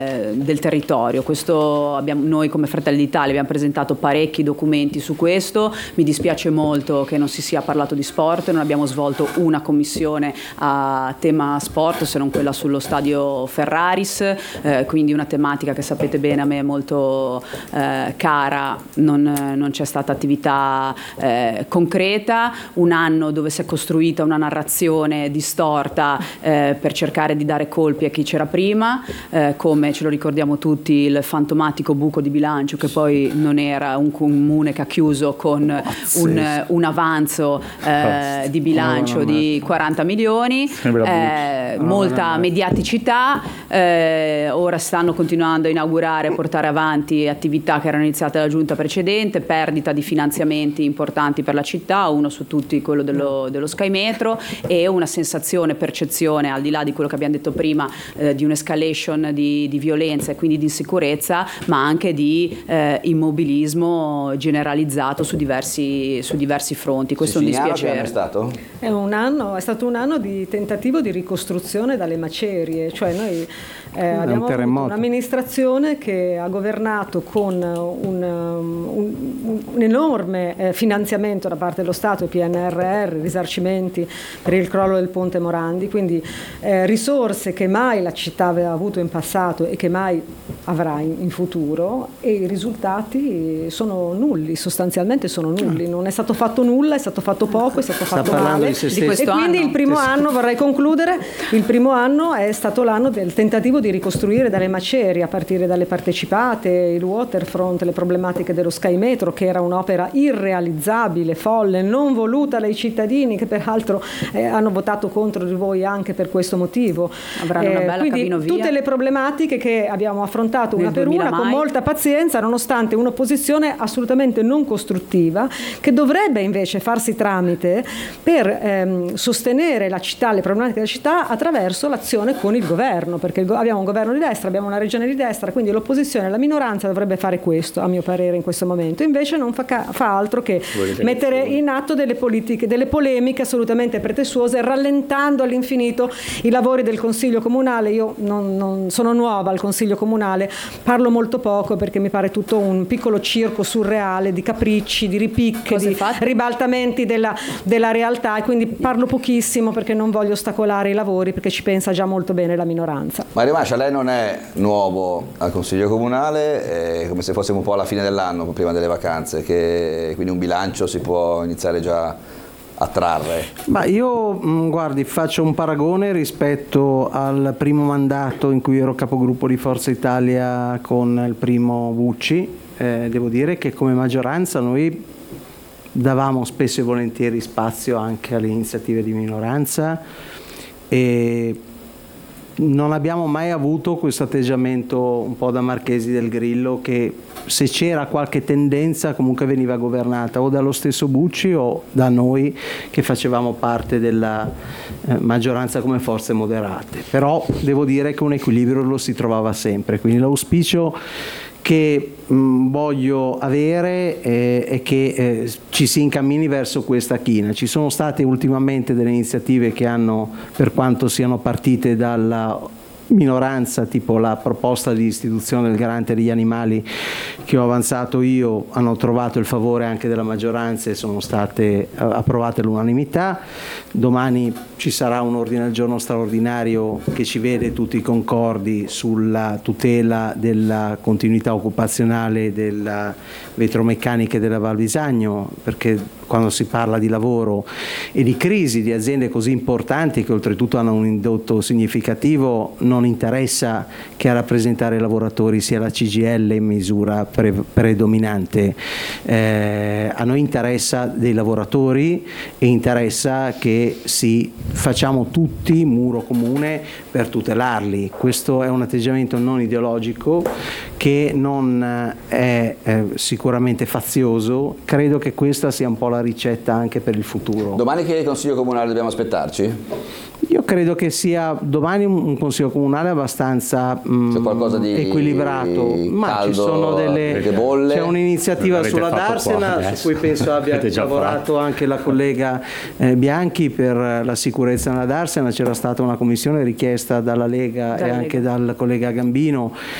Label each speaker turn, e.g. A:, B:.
A: del territorio. Noi come Fratelli d'Italia abbiamo presentato parecchi documenti su questo. Mi dispiace molto che non si sia parlato di sport, non abbiamo svolto una commissione a tema sport se non quella sullo stadio Ferraris, quindi una tematica che sapete bene a me è molto cara. Non c'è stata attività concreta, un anno dove si è costruita una narrazione distorta per cercare di dare colpi a chi c'era prima, come ce lo ricordiamo tutti il fantomatico buco di bilancio che poi non era un comune che ha chiuso con un avanzo di bilancio di 40 milioni, molta mediaticità, ora stanno continuando a inaugurare e portare avanti attività che erano iniziate dalla giunta precedente, perdita di finanziamenti importanti per la città, uno su tutti quello dello Sky Metro, e una sensazione, percezione, al di là di quello che abbiamo detto prima, di un'escalation di violenza e quindi di insicurezza, ma anche di immobilismo generalizzato su diversi fronti. Questo è un dispiacere.
B: È stato?
C: È stato un anno di tentativo di ricostruzione dalle macerie, cioè noi abbiamo avuto un'amministrazione che ha governato con un enorme finanziamento da parte dello Stato, PNRR, risarcimenti per il crollo del ponte Morandi, quindi risorse che mai la città aveva avuto in passato e che mai avrà in futuro, e i risultati sono nulli, sostanzialmente sono nulli. Non è stato fatto nulla, è stato fatto poco, è stato fatto male, e quindi il primo anno, vorrei concludere, il primo anno è stato l'anno del tentativo di ricostruire dalle macerie, a partire dalle partecipate, il waterfront, le problematiche dello Sky Metro, che era un'opera irrealizzabile, folle, non voluta dai cittadini, che peraltro hanno votato contro di voi anche per questo motivo.
A: Avranno una bella
C: quindi
A: cabina via.
C: Tutte le problematiche che abbiamo affrontato una per una con molta pazienza, nonostante un'opposizione assolutamente non costruttiva, che dovrebbe invece farsi tramite per sostenere la città, le problematiche della città, attraverso l'azione con il governo, perché abbiamo un governo di destra, abbiamo una regione di destra, quindi l'opposizione, la minoranza dovrebbe fare questo, a mio parere, in questo momento. Invece non fa altro che mettere in atto delle politiche, delle polemiche assolutamente pretestuose, rallentando all'infinito i lavori del Consiglio Comunale. Io non sono nuova al Consiglio Comunale, parlo molto poco perché mi pare tutto un piccolo circo surreale di capricci, di ripicche, di ribaltamenti della realtà, e quindi parlo pochissimo perché non voglio ostacolare i lavori, perché ci pensa già molto bene la minoranza.
B: Mario Mascia, lei non è nuovo al Consiglio Comunale, è come se fossimo un po' alla fine dell'anno, prima delle vacanze, quindi un bilancio si può iniziare già a trarre.
D: Ma io, guardi, faccio un paragone rispetto al primo mandato in cui ero capogruppo di Forza Italia con il primo Bucci. Devo dire che come maggioranza noi davamo spesso e volentieri spazio anche alle iniziative di minoranza, e non abbiamo mai avuto questo atteggiamento un po' da Marchesi del Grillo, che se c'era qualche tendenza comunque veniva governata o dallo stesso Bucci o da noi che facevamo parte della maggioranza come forze moderate. Però devo dire che un equilibrio lo si trovava sempre, quindi l'auspicio che voglio avere è che ci si incammini verso questa china. Ci sono state ultimamente delle iniziative che hanno, per quanto siano partite dalla minoranza, tipo la proposta di istituzione del garante degli animali che ho avanzato io, hanno trovato il favore anche della maggioranza e sono state approvate all'unanimità. Domani ci sarà un ordine del giorno straordinario che ci vede tutti concordi sulla tutela della continuità occupazionale della vetromeccanica della Val Bisagno, perché quando si parla di lavoro e di crisi di aziende così importanti che oltretutto hanno un indotto significativo, non interessa che a rappresentare i lavoratori sia la CGIL in misura predominante. A noi interessa dei lavoratori e interessa che facciamo tutti muro comune per tutelarli. Questo è un atteggiamento non ideologico, che non è sicuramente fazioso. Credo che questa sia un po' la ricetta anche per il futuro.
B: Domani che Consiglio Comunale dobbiamo aspettarci?
D: Io credo che sia domani un consiglio comunale abbastanza equilibrato, ma ci sono c'è un'iniziativa sulla Darsena su cui penso abbia lavorato anche la collega Bianchi per la sicurezza nella Darsena. C'era stata una commissione richiesta dalla Lega e anche dal collega Gambino